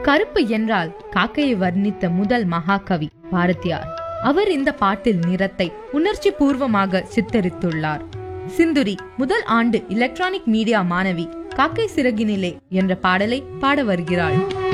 கருப்பு என்றால் காக்கையை வர்ணித்த முதல் மகாகவி பாரதியார். அவர் இந்த பாட்டில் நிறத்தை உணர்ச்சி பூர்வமாக சித்தரித்துள்ளார். சிந்துரி முதல் ஆண்டு எலக்ட்ரானிக் மீடியா மாணவி காக்கை சிறகினிலே என்ற பாடலை பாட வருகிறாள்.